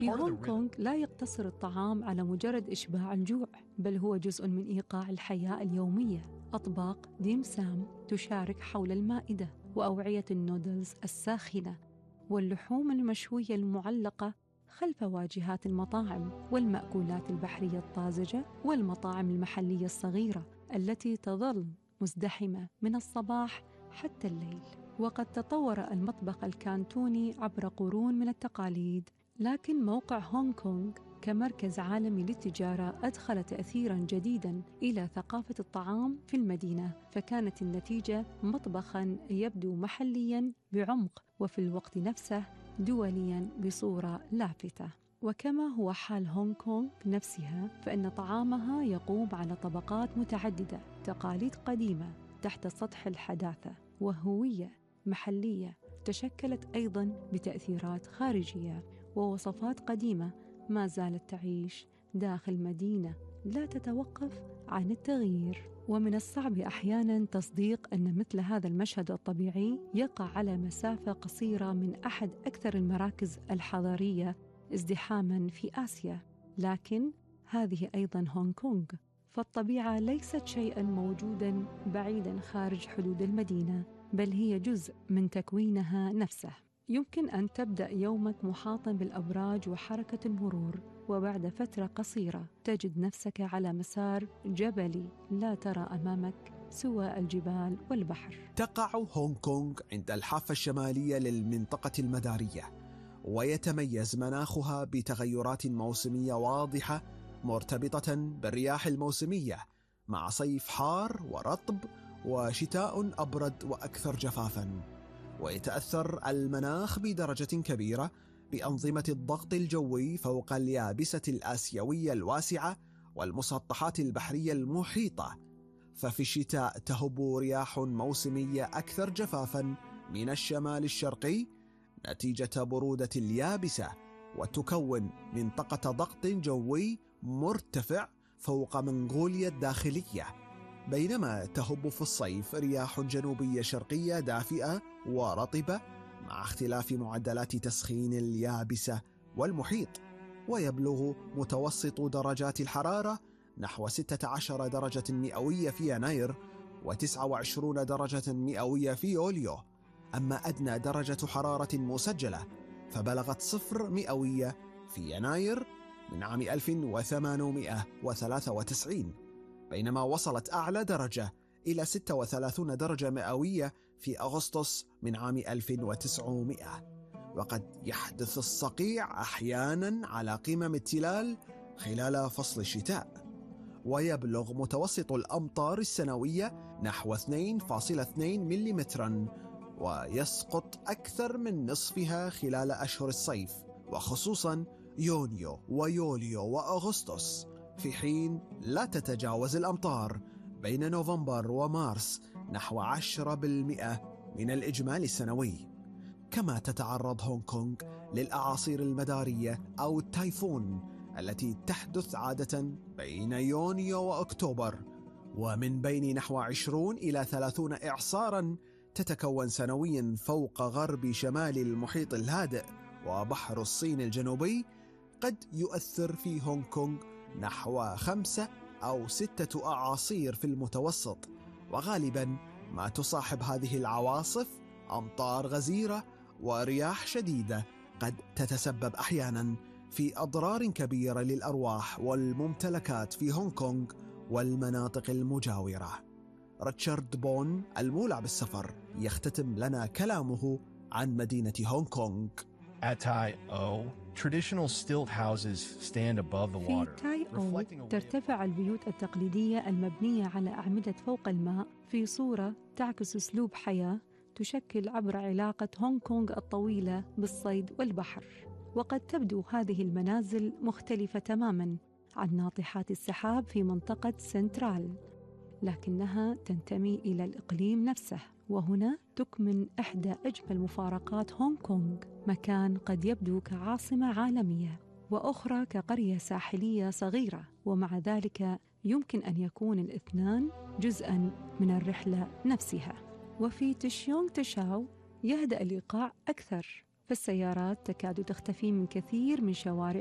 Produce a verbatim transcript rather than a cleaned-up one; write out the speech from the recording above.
في هونغ كونغ لا يقتصر الطعام على مجرد إشباع الجوع، بل هو جزء من إيقاع الحياة اليومية. أطباق ديم سام تشارك حول المائدة، وأوعية النودلز الساخنة واللحوم المشوية المعلقة خلف واجهات المطاعم، والمأكولات البحرية الطازجة والمطاعم المحلية الصغيرة التي تظل مزدحمة من الصباح حتى الليل. وقد تطور المطبخ الكانتوني عبر قرون من التقاليد، لكن موقع هونغ كونغ كمركز عالمي للتجارة أدخل تأثيراً جديداً إلى ثقافة الطعام في المدينة، فكانت النتيجة مطبخاً يبدو محلياً بعمق، وفي الوقت نفسه دولياً بصورة لافتة. وكما هو حال هونغ كونغ نفسها، فإن طعامها يقوم على طبقات متعددة، تقاليد قديمة تحت سطح الحداثة، وهوية محلية تشكلت أيضاً بتأثيرات خارجية، ووصفات قديمة ما زالت تعيش داخل مدينة لا تتوقف عن التغيير. ومن الصعب أحياناً تصديق أن مثل هذا المشهد الطبيعي يقع على مسافة قصيرة من أحد أكثر المراكز الحضارية ازدحاماً في آسيا، لكن هذه أيضاً هونغ كونغ، فالطبيعة ليست شيئاً موجوداً بعيداً خارج حدود المدينة، بل هي جزء من تكوينها نفسه. يمكن أن تبدأ يومك محاطاً بالأبراج وحركة المرور، وبعد فترة قصيرة تجد نفسك على مسار جبلي لا ترى أمامك سوى الجبال والبحر. تقع هونغ كونغ عند الحافة الشمالية للمنطقة المدارية، ويتميز مناخها بتغيرات موسمية واضحة مرتبطة بالرياح الموسمية، مع صيف حار ورطب وشتاء أبرد وأكثر جفافاً. ويتأثر المناخ بدرجة كبيرة بأنظمة الضغط الجوي فوق اليابسة الآسيوية الواسعة والمسطحات البحرية المحيطة، ففي الشتاء تهب رياح موسمية أكثر جفافاً من الشمال الشرقي نتيجة برودة اليابسة، وتكون منطقة ضغط جوي مرتفع فوق منغوليا الداخلية، بينما تهب في الصيف رياح جنوبية شرقية دافئة ورطبة مع اختلاف معدلات تسخين اليابسة والمحيط. ويبلغ متوسط درجات الحرارة نحو ستة عشر درجة مئوية في يناير وتسعة وعشرين درجة مئوية في يوليو. أما أدنى درجة حرارة مسجلة فبلغت صفر مئوية في يناير من عام ألف وثمانمئة وثلاثة وتسعين، بينما وصلت أعلى درجة إلى ستة وثلاثين درجة مئوية في أغسطس من عام ألف وتسعمئة. وقد يحدث الصقيع أحياناً على قمم التلال خلال فصل الشتاء، ويبلغ متوسط الأمطار السنوية نحو اثنين فاصلة اثنين ملم، ويسقط أكثر من نصفها خلال أشهر الصيف، وخصوصاً يونيو ويوليو وأغسطس، في حين لا تتجاوز الأمطار بين نوفمبر ومارس نحو عشرة بالمئة من الإجمالي السنوي. كما تتعرض هونغ كونغ للأعاصير المدارية أو التايفون التي تحدث عادة بين يونيو وأكتوبر، ومن بين نحو عشرين إلى ثلاثين إعصاراً تتكون سنوياً فوق غرب شمال المحيط الهادئ وبحر الصين الجنوبي. قد يؤثر في هونغ كونغ نحو خمسة أو ستة أعاصير في المتوسط، وغالباً ما تصاحب هذه العواصف أمطار غزيرة ورياح شديدة قد تتسبب أحياناً في أضرار كبيرة للأرواح والممتلكات في هونغ كونغ والمناطق المجاورة. ريتشارد بون المولع بالسفر يختتم لنا كلامه عن مدينة هونغ كونغ. At Tai O, traditional stilt houses stand above the في water. تاي أو ترتفع البيوت التقليدية المبنية على أعمدة فوق الماء في صورة تعكس أسلوب حياة تشكل عبر علاقة هونغ كونغ الطويلة بالصيد والبحر. وقد تبدو هذه المنازل مختلفة تماماً عن ناطحات السحاب في منطقة سنترال، لكنها تنتمي إلى الإقليم نفسه. وهنا تكمن إحدى أجمل مفارقات هونغ كونغ، مكان قد يبدو كعاصمة عالمية وأخرى كقرية ساحلية صغيرة، ومع ذلك يمكن أن يكون الاثنان جزءاً من الرحلة نفسها. وفي تشيونغ تشاو يهدأ الإيقاع أكثر، فالسيارات تكاد تختفي من كثير من شوارع